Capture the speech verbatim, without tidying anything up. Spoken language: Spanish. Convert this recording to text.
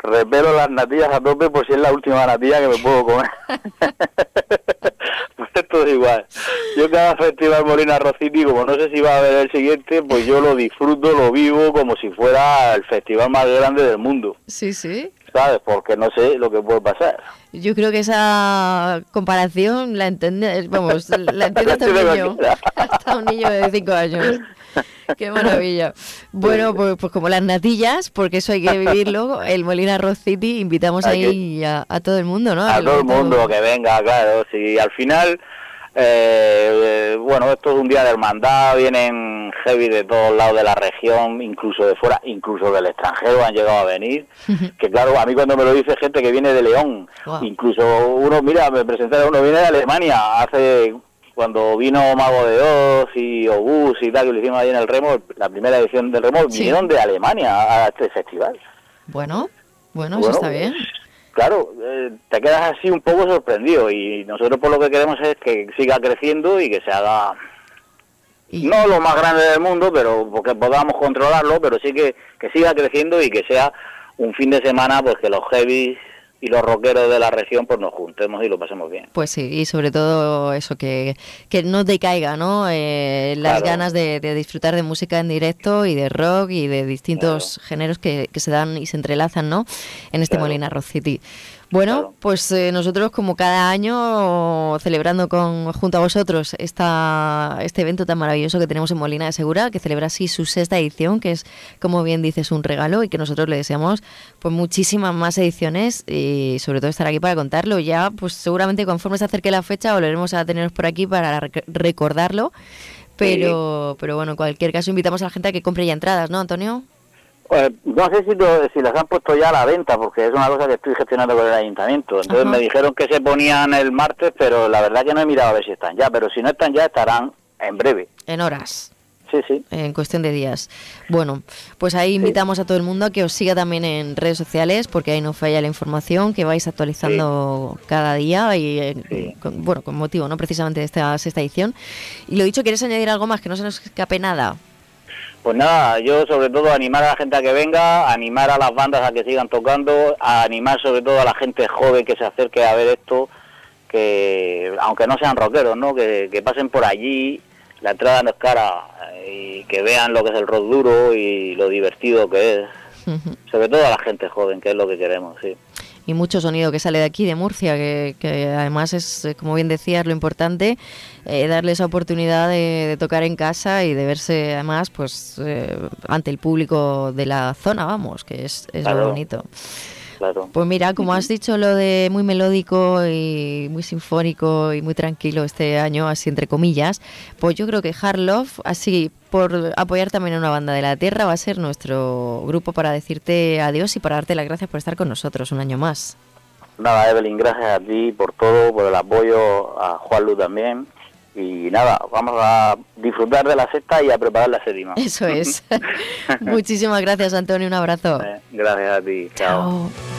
repelo las natillas a tope por si es la última natilla que me puedo comer. Pues esto es igual. Yo cada festival Molina Rock City, como no sé si va a haber el siguiente, pues yo lo disfruto, lo vivo como si fuera el festival más grande del mundo. Sí, sí. ¿Sabes? Porque no sé lo que puede pasar. Yo creo que esa comparación la entiende, vamos, la entiende hasta un niño, hasta un niño de cinco años. Qué maravilla. Bueno, pues, pues como las natillas, porque eso hay que vivirlo, el Molina Rock City, invitamos ahí a, a todo el mundo, ¿no? A todo el mundo que venga, claro. Si al final, eh, eh, bueno, esto es un día de hermandad, vienen heavy de todos lados de la región, incluso de fuera, incluso del extranjero han llegado a venir. Que claro, a mí cuando me lo dice gente que viene de León, wow. Incluso uno, mira, me presentaron, uno viene de Alemania hace... Cuando vino Mago de Oz y Obús y tal, que lo hicimos ahí en el Remo, la primera edición del Remo, sí. Vinieron de Alemania a este festival. Bueno, bueno, bueno eso está bien. Claro, eh, te quedas así un poco sorprendido y nosotros por lo que queremos es que siga creciendo y que se haga, ¿Y? no lo más grande del mundo, pero porque podamos controlarlo, pero sí que, que siga creciendo y que sea un fin de semana pues que los heavies y los rockeros de la región pues nos juntemos y lo pasemos bien. Pues sí, y sobre todo eso, que, que no decaiga, ¿no? Eh, las claro. ganas de, de disfrutar de música en directo y de rock y de distintos claro. géneros que, que se dan y se entrelazan, ¿no? En este claro. Molina Rock City. Bueno, claro. pues eh, nosotros como cada año celebrando con junto a vosotros esta este evento tan maravilloso que tenemos en Molina de Segura, que celebra así su sexta edición, que es, como bien dices, un regalo y que nosotros le deseamos pues muchísimas más ediciones y sobre todo estar aquí para contarlo. Ya, pues seguramente conforme se acerque la fecha volveremos a teneros por aquí para rec- recordarlo, pero sí. pero bueno, en cualquier caso invitamos a la gente a que compre ya entradas, ¿no, Antonio? Pues no sé si, lo, si las han puesto ya a la venta, porque es una cosa que estoy gestionando con el ayuntamiento. Entonces Ajá. me dijeron que se ponían el martes, pero la verdad que no he mirado a ver si están ya. Pero si no están ya, estarán en breve. En horas. Sí, sí. En cuestión de días. Bueno, pues ahí invitamos sí. a todo el mundo a que os siga también en redes sociales, porque ahí no falla la información, que vais actualizando sí. cada día y, sí. con, bueno, con motivo, ¿no? Precisamente de esta sexta edición. Y lo dicho, ¿quieres añadir algo más? Que no se nos escape nada. Pues nada, yo sobre todo animar a la gente a que venga, animar a las bandas a que sigan tocando, a animar sobre todo a la gente joven que se acerque a ver esto, que aunque no sean rockeros, ¿no? Que, que pasen por allí, la entrada no es cara, y que vean lo que es el rock duro y lo divertido que es, uh-huh. sobre todo a la gente joven, que es lo que queremos, sí. Y mucho sonido que sale de aquí, de Murcia, que, que además es, como bien decías, lo importante, eh, darle esa oportunidad de, de tocar en casa y de verse además pues eh, ante el público de la zona, vamos, que es, es claro. lo bonito. Claro. Pues mira, como has dicho lo de muy melódico y muy sinfónico y muy tranquilo este año, así entre comillas, pues yo creo que Hard Love, así por apoyar también a una banda de la tierra, va a ser nuestro grupo para decirte adiós y para darte las gracias por estar con nosotros un año más. Nada, Evelyn, gracias a ti por todo, por el apoyo, a Juanlu también. Y nada, vamos a disfrutar de la sexta y a preparar la séptima. Eso es. Muchísimas gracias, Antonio. Un abrazo. Eh, gracias a ti. Chao. Chao.